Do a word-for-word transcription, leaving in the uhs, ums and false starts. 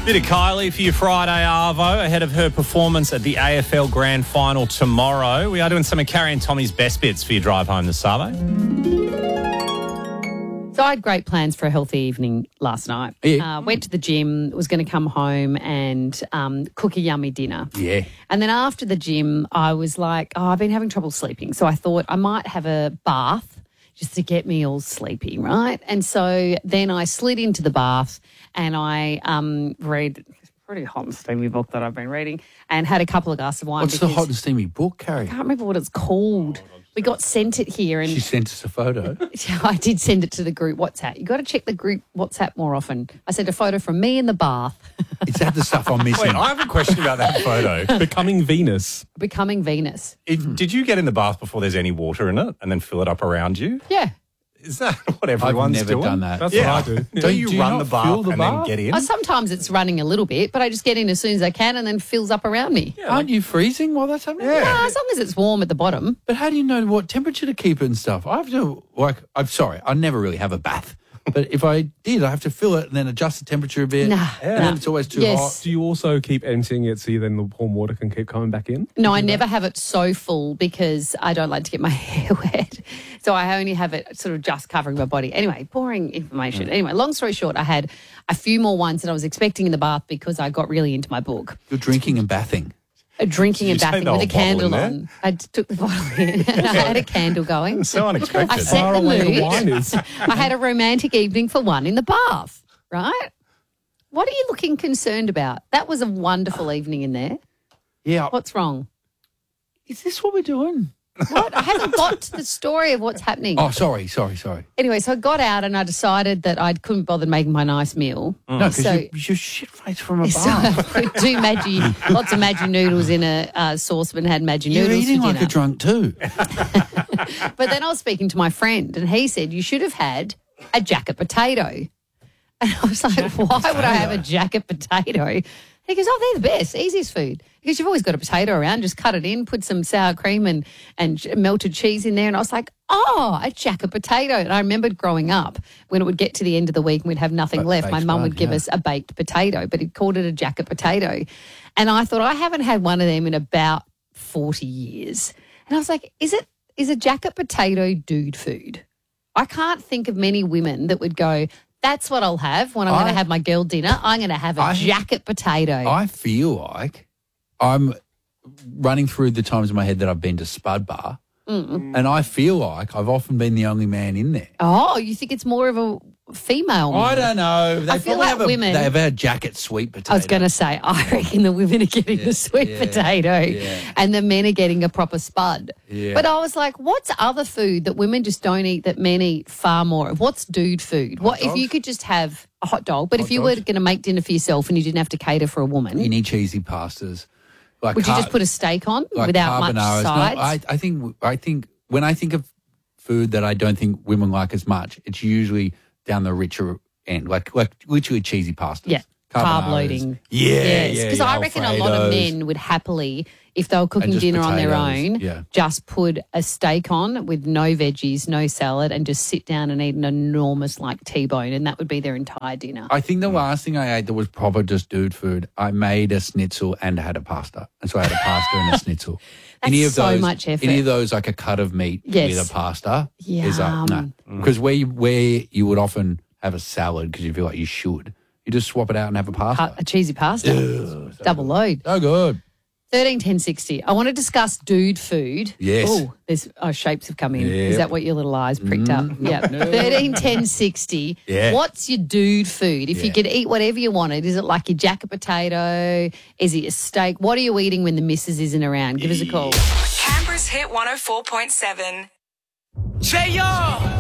Bit of Kylie for your Friday Arvo ahead of her performance at the A F L Grand Final tomorrow. We are doing some of Carrie and Tommy's best bits for your drive home this Savo. So I had great plans for a healthy evening last night. Yeah. Uh, went to the gym, was going to come home and um, cook a yummy dinner. Yeah. And then after the gym, I was like, oh, I've been having trouble sleeping. So I thought I might have a bath just to get me all sleepy, right? And so then I slid into the bath and I um, read a pretty hot and steamy book that I've been reading and had a couple of glasses of wine. What's the hot and steamy book, Carrie? I can't remember what it's called. We got sent it here and She sent us a photo. I did send it to the group WhatsApp. You got to check the group WhatsApp more often. I sent a photo from me in the bath. Is that the stuff I'm missing? Wait, I have a question about that photo. Becoming Venus. Becoming Venus. If, did you get in the bath before there's any water in it and then fill it up around you? Yeah. Is that what I've everyone's never doing? done that. That's Yeah. what I do. Don't you Do you run not the bath fill the and then bath? get in? Oh, sometimes it's running a little bit, but I just get in as soon as I can and then fills up around me. Aren't you freezing while that's happening? Yeah. Ah, as long as it's warm at the bottom. But how do you know what temperature to keep it and stuff? I have to, like, I'm sorry, I never really have a bath. But if I did, I have to fill it and then adjust the temperature a bit. Nah. And Nah. then it's always too Yes. hot. Do you also keep emptying it so then the warm water can keep coming back in? No, I never have it so full because I don't like to get my hair wet. So I only have it sort of just covering my body. Anyway, boring information. Anyway, long story short, I had a few more ones that I was expecting in the bath because I got really into my book. You're drinking and bathing. Uh, Drinking Did and you take bathing the with a whole bottle in candle there? on. I t- took the bottle in and I had a candle going. So unexpected. I set Far the away mood. the wine is. I had a romantic evening for one in the bath, right? What are you looking concerned about? That was a wonderful evening in there. Yeah. What's wrong? Is this what we're doing? What? I haven't got to the story of what's happening. Oh, sorry, sorry, sorry. Anyway, so I got out and I decided that I couldn't bother making my nice meal. No, because So- you're, you're shit-faced from a So bath. I put two Maggi, lots of Maggi noodles in a uh, saucepan, had Maggi You're noodles eating for like dinner. a drunk too. But then I was speaking to my friend and he said, you should have had a jacket potato. And I was like, why would I have a jacket potato? And he goes, oh, they're the best, easiest food. Because you've always got a potato around, just cut it in, put some sour cream and, and melted cheese in there. And I was like, oh, a jacket potato. And I remembered growing up when it would get to the end of the week and we'd have nothing Ba- left, my baked mum bun, would give yeah. us a baked potato, but he'd called it a jacket potato. And I thought, I haven't had one of them in about forty years. And I was like, is it is a jacket potato dude food? I can't think of many women that would go, that's what I'll have when I'm going I- to have my girl dinner. I'm going to have a I- jacket potato. I feel like I'm running through the times in my head that I've been to Spud Bar, and I feel like I've often been the only man in there. oh, you think it's more of a female? I don't know. They I feel probably like have a, women- They have a jacket sweet potato. I was going to say, I reckon the women are getting the sweet yeah, potato yeah. and the men are getting a proper spud. Yeah. But I was like, what's other food that women just don't eat that men eat far more of? What's dude food? What if dogs? you could just have a hot dog, but if Hot you dogs. were going to make dinner for yourself and you didn't have to cater for a woman, You need cheesy pastas. Like would you car- just put a steak on like without much carbonara. No, sides? I, I think I think when I think of food that I don't think women like as much, it's usually down the richer end, like like literally cheesy pastas. Yeah. Carb Carbonaras. loading. Yeah, Yes, yeah. because yeah, I reckon a lot of Alfredos. men would happily, if they were cooking just dinner on their potatoes, own, yeah. just put a steak on with no veggies, no salad, and just sit down and eat an enormous like T-bone, and that would be their entire dinner. I think the last thing I ate that was proper just dude food, I made a schnitzel and had a pasta. And so I had a pasta and a schnitzel. That's any of so those, much effort. Any of those, like a cut of meat Yes. with a pasta, is Yum. like, no. Because where you, where you would often have a salad because you feel like you should, you just swap it out and have a pasta. Pa- a cheesy pasta, double load. So good. Thirteen ten sixty. I want to discuss dude food. Yes. Oh, there's oh, shapes have come in. Yep. Is that what your little eyes pricked up? Yeah. Thirteen ten sixty. Yeah. What's your dude food? If you Yeah. could eat whatever you wanted, is it like your jacket potato? Is it a steak? What are you eating when the missus isn't around? Give us a call. Canberra's Hit one oh four point seven. J-Yo!